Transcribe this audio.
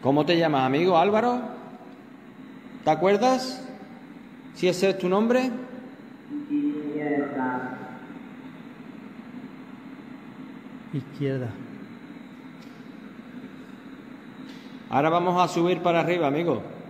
¿Cómo te llamas, amigo? ¿Álvaro? ¿Te acuerdas? ¿Si ese es tu nombre? Izquierda. Ahora vamos a subir para arriba, amigo.